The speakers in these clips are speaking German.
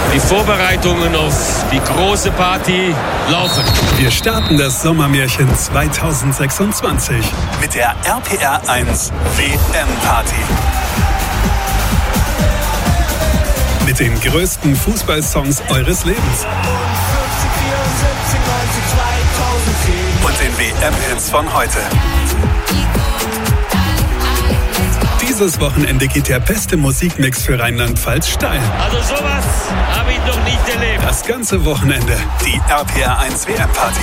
Die Vorbereitungen auf die große Party laufen. Wir starten das Sommermärchen 2026 mit der RPR 1 WM-Party. Mit den größten Fußballsongs eures Lebens. Und den WM-Hits von heute. Dieses Wochenende geht der beste Musikmix für Rheinland-Pfalz steil. Also sowas habe ich noch nicht erlebt. Das ganze Wochenende die RPR 1 WM-Party.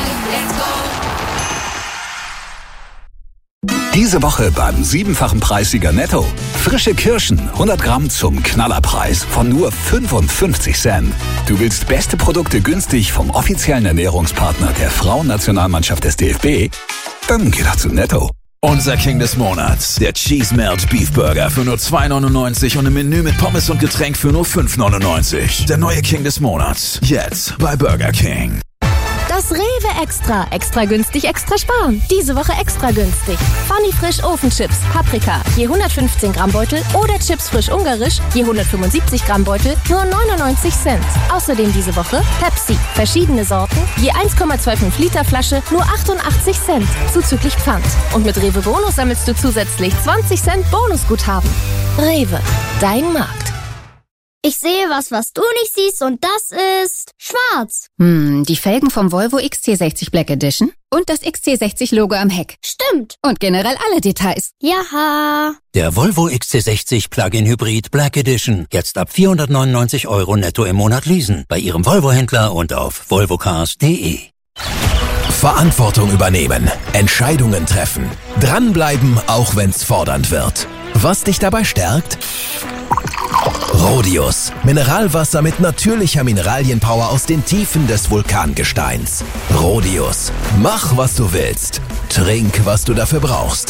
Diese Woche beim 7-fachen Preissieger Netto. Frische Kirschen, 100 Gramm zum Knallerpreis von nur 55 Cent. Du willst beste Produkte günstig vom offiziellen Ernährungspartner der Frauennationalmannschaft des DFB? Dann geh doch zu Netto. Unser King des Monats, der Cheese Melt Beef Burger für nur 2,99 und im Menü mit Pommes und Getränk für nur 5,99. Der neue King des Monats, jetzt bei Burger King. Das Rewe Extra. Extra günstig, extra sparen. Diese Woche extra günstig. Funny Frisch Ofenchips, Paprika, je 115 Gramm Beutel oder Chips frisch ungarisch, je 175 Gramm Beutel, nur 99 Cent. Außerdem diese Woche Pepsi, verschiedene Sorten, je 1,25 Liter Flasche, nur 88 Cent, zuzüglich Pfand. Und mit Rewe Bonus sammelst du zusätzlich 20 Cent Bonusguthaben. Rewe, dein Markt. Ich sehe was du nicht siehst und das ist schwarz. Die Felgen vom Volvo XC60 Black Edition und das XC60-Logo am Heck. Stimmt. Und generell alle Details. Jaha. Der Volvo XC60 Plug-in Hybrid Black Edition. Jetzt ab 499 € netto im Monat leasen. Bei Ihrem Volvo-Händler und auf volvocars.de. Verantwortung übernehmen, Entscheidungen treffen, dranbleiben, auch wenn's fordernd wird. Was dich dabei stärkt? Rhodius. Mineralwasser mit natürlicher Mineralienpower aus den Tiefen des Vulkangesteins. Rhodius. Mach, was du willst. Trink, was du dafür brauchst.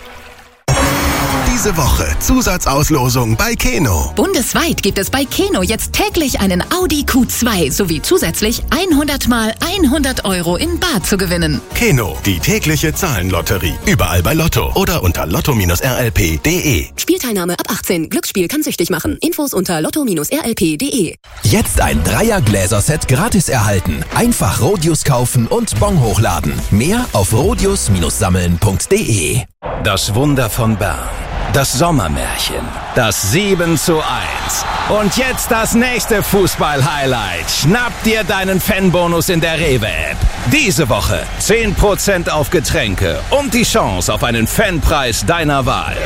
Diese Woche Zusatzauslosung bei Keno. Bundesweit gibt es bei Keno jetzt täglich einen Audi Q2 sowie zusätzlich 100 mal 100 € in bar zu gewinnen. Keno, die tägliche Zahlenlotterie. Überall bei Lotto oder unter lotto-rlp.de. Spielteilnahme ab 18. Glücksspiel kann süchtig machen. Infos unter lotto-rlp.de. Jetzt ein Dreier-Gläser-Set gratis erhalten. Einfach Rhodius kaufen und Bon hochladen. Mehr auf rhodius-sammeln.de. Das Wunder von Bern. Das Sommermärchen. Das 7:1. Und jetzt das nächste Fußball-Highlight. Schnapp dir deinen Fanbonus in der Rewe-App. Diese Woche 10% auf Getränke und die Chance auf einen Fanpreis deiner Wahl.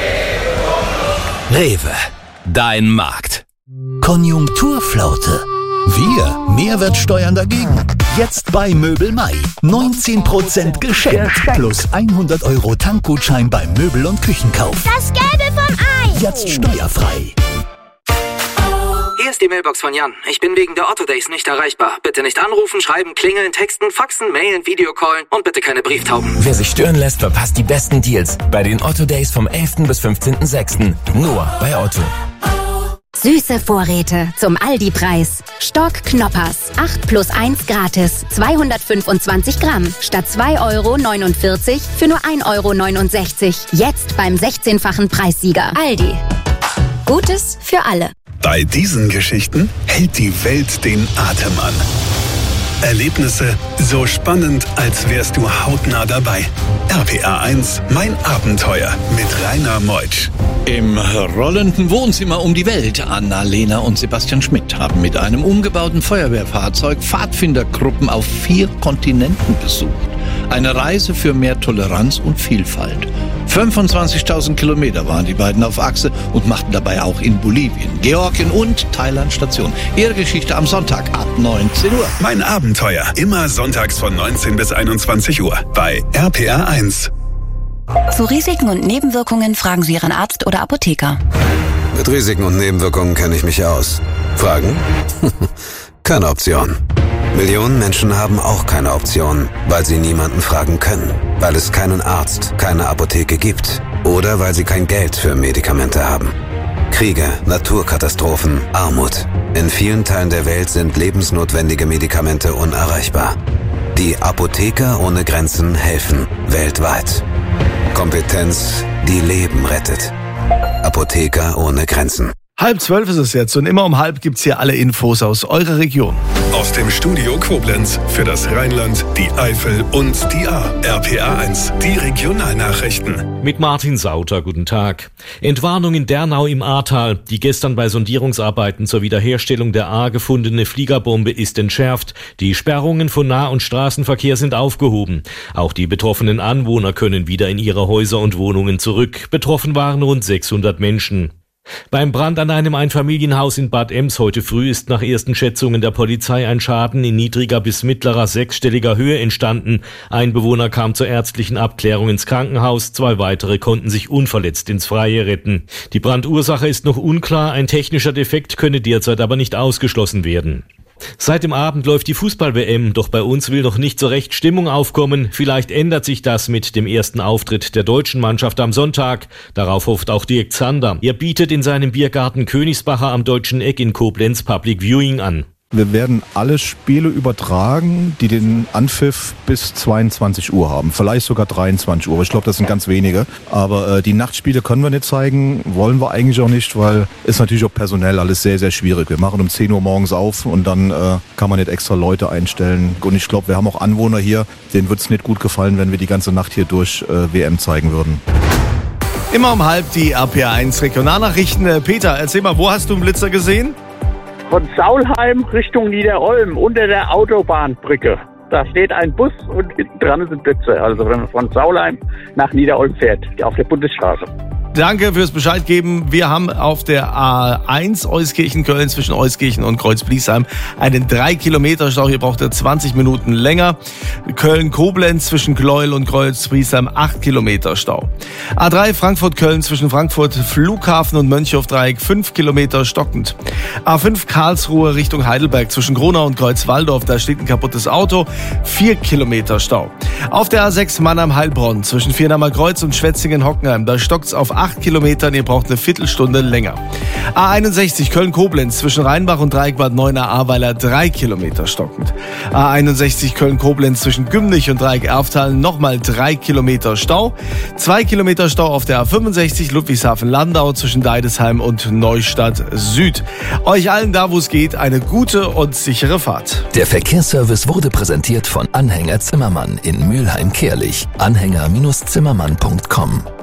Rewe. Dein Markt. Konjunkturflaute. Wir Mehrwertsteuern dagegen. Jetzt bei Möbel Mai. 19% geschenkt. Plus 100 € Tankgutschein beim Möbel- und Küchenkauf. Das Gelbe vom Ei. Jetzt steuerfrei. Hier ist die Mailbox von Jan. Ich bin wegen der Otto Days nicht erreichbar. Bitte nicht anrufen, schreiben, klingeln, texten, faxen, mailen, Videocallen und bitte keine Brieftauben. Wer sich stören lässt, verpasst die besten Deals bei den Otto Days vom 11. bis 15.06. Nur bei Otto. Süße Vorräte zum Aldi-Preis. Stock Knoppers. 8+1 gratis. 225 Gramm. Statt 2,49 € für nur 1,69 €. Jetzt beim 16-fachen Preissieger. Aldi. Gutes für alle. Bei diesen Geschichten hält die Welt den Atem an. Erlebnisse so spannend, als wärst du hautnah dabei. RPR 1, mein Abenteuer mit Rainer Meutsch. Im rollenden Wohnzimmer um die Welt. Anna-Lena und Sebastian Schmidt haben mit einem umgebauten Feuerwehrfahrzeug Pfadfindergruppen auf 4 Kontinenten besucht. Eine Reise für mehr Toleranz und Vielfalt. 25.000 Kilometer waren die beiden auf Achse und machten dabei auch in Bolivien, Georgien und Thailand Station. Ihre Geschichte am Sonntag ab 19 Uhr. Mein Abenteuer, immer sonntags von 19 bis 21 Uhr bei RPR 1. Zu Risiken und Nebenwirkungen fragen Sie Ihren Arzt oder Apotheker. Mit Risiken und Nebenwirkungen kenne ich mich aus. Fragen? Keine Option. Millionen Menschen haben auch keine Option, weil sie niemanden fragen können, weil es keinen Arzt, keine Apotheke gibt oder weil sie kein Geld für Medikamente haben. Kriege, Naturkatastrophen, Armut. In vielen Teilen der Welt sind lebensnotwendige Medikamente unerreichbar. Die Apotheker ohne Grenzen helfen weltweit. Kompetenz, die Leben rettet. Apotheker ohne Grenzen. 11:30 ist es jetzt und immer um 11 gibt's hier alle Infos aus eurer Region. Aus dem Studio Koblenz für das Rheinland, die Eifel und die A. RPA 1, die Regionalnachrichten. Mit Martin Sauter, guten Tag. Entwarnung in Dernau im Ahrtal. Die gestern bei Sondierungsarbeiten zur Wiederherstellung der A gefundene Fliegerbombe ist entschärft. Die Sperrungen von Nah- und Straßenverkehr sind aufgehoben. Auch die betroffenen Anwohner können wieder in ihre Häuser und Wohnungen zurück. Betroffen waren rund 600 Menschen. Beim Brand an einem Einfamilienhaus in Bad Ems heute früh ist nach ersten Schätzungen der Polizei ein Schaden in niedriger bis mittlerer sechsstelliger Höhe entstanden. Ein Bewohner kam zur ärztlichen Abklärung ins Krankenhaus, 2 weitere konnten sich unverletzt ins Freie retten. Die Brandursache ist noch unklar, ein technischer Defekt könne derzeit aber nicht ausgeschlossen werden. Seit dem Abend läuft die Fußball-WM, doch bei uns will noch nicht so recht Stimmung aufkommen. Vielleicht ändert sich das mit dem ersten Auftritt der deutschen Mannschaft am Sonntag. Darauf hofft auch Dirk Zander. Er bietet in seinem Biergarten Königsbacher am Deutschen Eck in Koblenz Public Viewing an. Wir werden alle Spiele übertragen, die den Anpfiff bis 22 Uhr haben. Vielleicht sogar 23 Uhr. Ich glaube, das sind ganz wenige. Aber die Nachtspiele können wir nicht zeigen. Wollen wir eigentlich auch nicht, weil ist natürlich auch personell alles sehr, sehr schwierig. Wir machen um 10 Uhr morgens auf und dann kann man nicht extra Leute einstellen. Und ich glaube, wir haben auch Anwohner hier, denen wird es nicht gut gefallen, wenn wir die ganze Nacht hier durch WM zeigen würden. Immer um 11 die RPA 1 Regionalnachrichten. Peter, erzähl mal, wo hast du einen Blitzer gesehen? Von Saulheim Richtung Niederolm unter der Autobahnbrücke. Da steht ein Bus und hinten dran sind Blitze. Also wenn man von Saulheim nach Niederolm fährt, auf der Bundesstraße. Danke fürs Bescheid geben. Wir haben auf der A1 Euskirchen-Köln zwischen Euskirchen und Kreuz-Bliesheim einen 3-Kilometer-Stau. Hier braucht er 20 Minuten länger. Köln-Koblenz zwischen Gleuel und Kreuz-Bliesheim 8 Kilometer Stau. A3 Frankfurt-Köln zwischen Frankfurt Flughafen und Mönchhof-Dreieck 5 Kilometer stockend. A5 Karlsruhe Richtung Heidelberg zwischen Gronau und Kreuz-Walldorf. Da steht ein kaputtes Auto. 4 Kilometer Stau. Auf der A6 Mannheim-Heilbronn zwischen Viernamer Kreuz und Schwetzingen-Hockenheim. Da stockt's auf 8 Kilometern, ihr braucht eine Viertelstunde länger. A61 Köln-Koblenz zwischen Rheinbach und Dreieckbad Neuenahr-Ahrweiler 3 Kilometer stockend. A61 Köln-Koblenz zwischen Gümnich und Dreieck-Erftal nochmal 3 Kilometer Stau. 2 Kilometer Stau auf der A65 Ludwigshafen-Landau zwischen Deidesheim und Neustadt Süd. Euch allen da, wo es geht, eine gute und sichere Fahrt. Der Verkehrsservice wurde präsentiert von Anhänger Zimmermann in Mülheim-Kärlich. Anhänger-Zimmermann.com